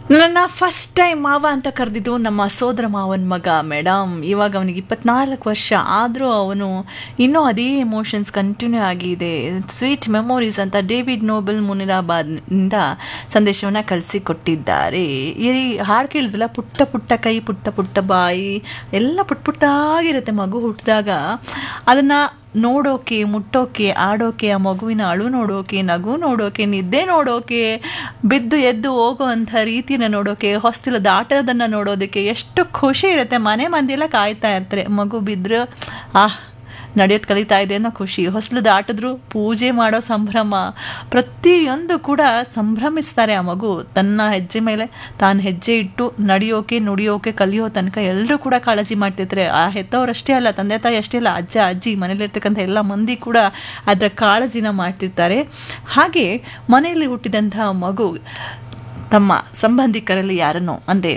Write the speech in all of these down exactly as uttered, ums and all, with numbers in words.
ನನ್ನ first time ಮಾವ ಅಂತ ಕರೆದಿದ್ದು ನಮ್ಮ ಸೋದರ ಮಾವನ ಮಗ ಮೇಡಮ್. ಇವಾಗ ಅವನಿಗೆ ಇಪ್ಪತ್ನಾಲ್ಕು ವರ್ಷ ಆದರೂ ಅವನು ಇನ್ನೂ ಅದೇ ಎಮೋಷನ್ಸ್ ಕಂಟಿನ್ಯೂ ಆಗಿದೆ. ಸ್ವೀಟ್ ಮೆಮೊರೀಸ್ ಅಂತ ಡೇವಿಡ್ ನೋಬೆಲ್ ಮುನಿರಾಬಾದ್ನಿಂದ ಸಂದೇಶವನ್ನು ಕಳಿಸಿಕೊಟ್ಟಿದ್ದಾರೆ. ಈ ಹಾಡು ಕೇಳಿದ್ರಲ್ಲ, ಪುಟ್ಟ ಪುಟ್ಟ ಕೈ, ಪುಟ್ಟ ಪುಟ್ಟ ಬಾಯಿ, ಎಲ್ಲ ಪುಟ್ಟ ಪುಟ್ಟಾಗಿರುತ್ತೆ ಮಗು ಹುಟ್ಟಿದಾಗ. ಅದನ್ನು ನೋಡೋಕೆ, ಮುಟ್ಟೋಕೆ, ಆಡೋಕೆ, ಆ ಮಗುವಿನ ಅಳು ನೋಡೋಕೆ, ನಗು ನೋಡೋಕೆ, ನಿದ್ದೆ ನೋಡೋಕೆ, ಬಿದ್ದು ಎದ್ದು ಹೋಗೋ ಅಂಥ ರೀತಿನ ನೋಡೋಕೆ, ಹೊಸ್ತಿಲದ ಆಟದನ್ನು ನೋಡೋದಕ್ಕೆ ಎಷ್ಟು ಖುಷಿ ಇರುತ್ತೆ. ಮನೆ ಮಂದಿಯೆಲ್ಲ ಕಾಯ್ತಾ ಇರ್ತಾರೆ ಮಗು ಬಿದ್ದರೆ ಆಹ್ ನಡೆಯೋದು ಕಲಿತಾ ಇದೆ ಅನ್ನೋ ಖುಷಿ. ಹೊಸ್ಲು ದಾಟಿದ್ರು ಪೂಜೆ ಮಾಡೋ ಸಂಭ್ರಮ, ಪ್ರತಿಯೊಂದು ಕೂಡ ಸಂಭ್ರಮಿಸ್ತಾರೆ. ಆ ಮಗು ತನ್ನ ಹೆಜ್ಜೆ ಮೇಲೆ ತಾನು ಹೆಜ್ಜೆ ಇಟ್ಟು ನಡೆಯೋಕೆ, ನುಡಿಯೋಕೆ, ಕಲಿಯೋ ತನಕ ಎಲ್ಲರೂ ಕೂಡ ಕಾಳಜಿ ಮಾಡ್ತಿರ್ತಾರೆ. ಆ ಹೆತ್ತವರಷ್ಟೇ ಅಲ್ಲ, ತಂದೆ ತಾಯಿ ಅಷ್ಟೇ ಅಲ್ಲ, ಅಜ್ಜ ಅಜ್ಜಿ, ಮನೇಲಿರ್ತಕ್ಕಂಥ ಎಲ್ಲ ಮಂದಿ ಕೂಡ ಅದರ ಕಾಳಜಿನ ಮಾಡ್ತಿರ್ತಾರೆ. ಹಾಗೆ ಮನೆಯಲ್ಲಿ ಹುಟ್ಟಿದಂತಹ ಮಗು ತಮ್ಮ ಸಂಬಂಧಿಕರಲ್ಲಿ ಯಾರನ್ನೋ, ಅಂದರೆ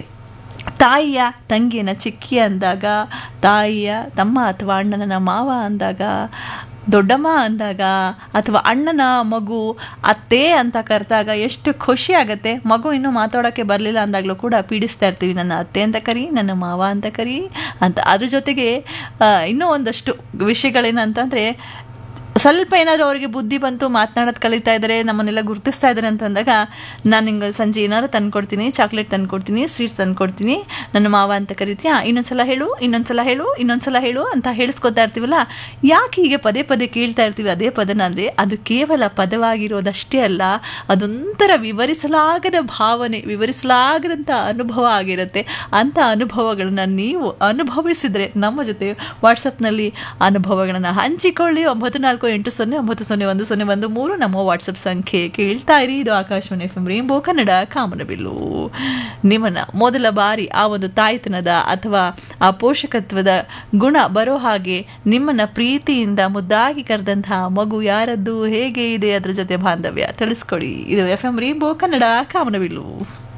ತಾಯಿಯ ತಂಗಿಯನ್ನ ಚಿಕ್ಕಿ ಅಂದಾಗ, ತಾಯಿಯ ತಮ್ಮ ಅಥವಾ ಅಣ್ಣನ ಮಾವ ಅಂದಾಗ, ದೊಡ್ಡಮ್ಮ ಅಂದಾಗ, ಅಥವಾ ಅಣ್ಣನ ಮಗು ಅತ್ತೆ ಅಂತ ಕರೆದಾಗ ಎಷ್ಟು ಖುಷಿ ಆಗುತ್ತೆ. ಮಗು ಇನ್ನೂ ಮಾತಾಡೋಕ್ಕೆ ಬರಲಿಲ್ಲ ಅಂದಾಗಲೂ ಕೂಡ ಪೀಡಿಸ್ತಾ ಇರ್ತೀವಿ, ನನ್ನ ಅತ್ತೆ ಅಂತ ಕರಿ, ನನ್ನ ಮಾವ ಅಂತ ಕರಿ ಅಂತ. ಅದ್ರ ಜೊತೆಗೆ ಇನ್ನೂ ಒಂದಷ್ಟು ವಿಷಯಗಳೇನಂತಂದರೆ, ಸ್ವಲ್ಪ ಏನಾದರೂ ಅವರಿಗೆ ಬುದ್ಧಿ ಬಂತು, ಮಾತನಾಡೋದು ಕಲಿತಾ ಇದ್ದಾರೆ, ನಮ್ಮನ್ನೆಲ್ಲ ಗುರುತಿಸ್ತಾ ಇದ್ದಾರೆ ಅಂತಂದಾಗ, ನಾನು ನಿಂಗೆ ಸಂಜೆ ಏನಾದ್ರು ತಂದುಕೊಡ್ತೀನಿ, ಚಾಕ್ಲೇಟ್ ತಂದುಕೊಡ್ತೀನಿ, ಸ್ವೀಟ್ಸ್ ತಂದುಕೊಡ್ತೀನಿ, ನನ್ನ ಮಾವ ಅಂತ ಕರಿತೀಯಾ, ಇನ್ನೊಂದ್ಸಲ ಹೇಳು, ಇನ್ನೊಂದ್ಸಲ ಹೇಳು, ಇನ್ನೊಂದ್ಸಲ ಹೇಳು ಅಂತ ಹೇಳಿಸ್ಕೊತಾ ಇರ್ತೀವಲ್ಲ. ಯಾಕೆ ಹೀಗೆ ಪದೇ ಪದೇ ಕೇಳ್ತಾ ಇರ್ತೀವಿ ಅದೇ ಪದನ ಅಂದರೆ, ಅದು ಕೇವಲ ಪದವಾಗಿರೋದಷ್ಟೇ ಅಲ್ಲ, ಅದೊಂಥರ ವಿವರಿಸಲಾಗದ ಭಾವನೆ, ವಿವರಿಸಲಾಗದಂಥ ಅನುಭವ ಆಗಿರುತ್ತೆ. ಅಂಥ ಅನುಭವಗಳನ್ನ ನೀವು ಅನುಭವಿಸಿದರೆ ನಮ್ಮ ಜೊತೆ ವಾಟ್ಸಪ್ನಲ್ಲಿ ಅನುಭವಗಳನ್ನು ಹಂಚಿಕೊಳ್ಳಿ. ಒಂಬತ್ತು ನಾಲ್ಕು ಎಂಟು ಸೊನ್ನೆ ಒಂಬತ್ತು ಸೊನ್ನೆ ಒಂದು ಸೊನ್ನೆ ಒಂದು ಮೂರು ನಮ್ಮ ವಾಟ್ಸಪ್ ಸಂಖ್ಯೆ. ಕೇಳ್ತಾ ಇರಿ, ಇದು Akashvani F M rainbow Kannada ಕಾಮನಬಿಲ್ಲು. ನಿಮ್ಮನ್ನ ಮೊದಲ ಬಾರಿ ಆ ಒಂದು ತಾಯ್ತನದ ಅಥವಾ ಆ ಪೋಷಕತ್ವದ ಗುಣ ಬರೋ ಹಾಗೆ ನಿಮ್ಮನ್ನ ಪ್ರೀತಿಯಿಂದ ಮುದ್ದಾಗಿ ಕರೆದಂತಹ ಮಗು ಯಾರದ್ದು, ಹೇಗೆ ಇದೆ, ಅದ್ರ ಜೊತೆ ಬಾಂಧವ್ಯ ತಿಳಿಸ್ಕೊಡಿ. ಇದು ಎಫ್ ಎಂ ರೇನ್ಬೋ ಕನ್ನಡ ಕಾಮನಬಿಲ್ಲು.